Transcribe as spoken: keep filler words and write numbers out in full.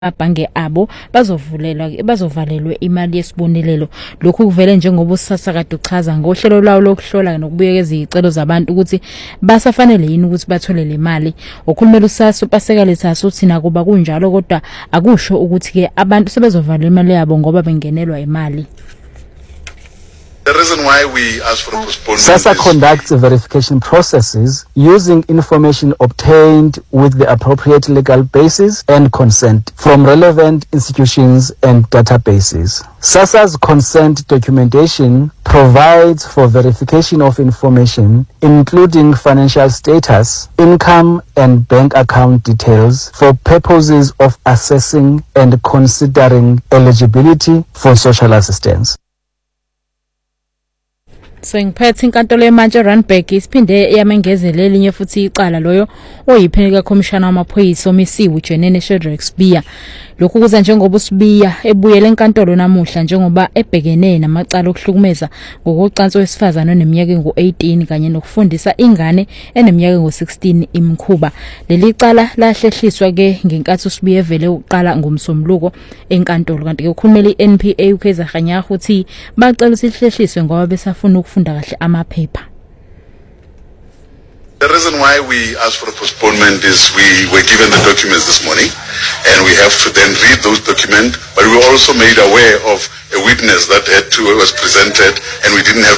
abhange abo bazovulelwa bazovalelwe imali yesibonelelo. Lokhu kuvele njengoba uSASSA kade uchaza ngohlelo lwawo lokuhlola nokubuyekeza izicelo zabantu ukuthi basafanele yini ukuthi bathole le mali. Ukhulumela uSASSA uPaseka Letsatsi uthi nakuba kunjalo kodwa akusho ukuthi ke abantu sebezovala imali yabo ngoba bengenelwa imali. The reason why we ask for a postponement SASSA conducts verification processes using information obtained with the appropriate legal basis and consent from relevant institutions and databases. SASSA's consent documentation provides for verification of information, including financial status, income, and bank account details for purposes of assessing and considering eligibility for social assistance. So ngiphethe inkantolo eMantshela Randburg isiphinde yamengezelela elinye futhi icala loyo oyipheneka commissioner wamaphoyisa omisiwe uJenene Shadrack Sibiya. Lokhu kuza njengoba uSibiya ebuyele enkantolo namuhla njengoba ebhekene namacala okuhlukumeza ngokucansi wesifazana oneminyaka engu eighteen kanye nokufundisa ingane eneminyaka engu sixteen imkhuba. Leli cala lahlehliswa ke ngenkathi uSibiya evele uqala ngomsombuluko enkantolo kanti ke ukhulumela iN P A uKaizer Kganyago uthi bacela sihlehliswe ngoba besafuna ukufunda kahle amaphepha. The reason why we asked for a postponement is we were given the documents this morning and we have to then read those documents, but we were also made aware of a witness that had to was presented and we didn't have